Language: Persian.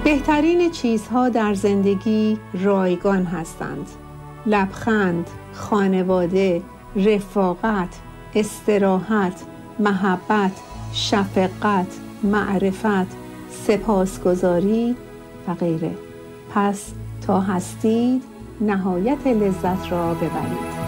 بهترین چیزها در زندگی رایگان هستند. لبخند، خانواده، رفاقت، استراحت، محبت، شفقت، معرفت، سپاسگزاری و غیره. پس تا هستید نهایت لذت را ببرید.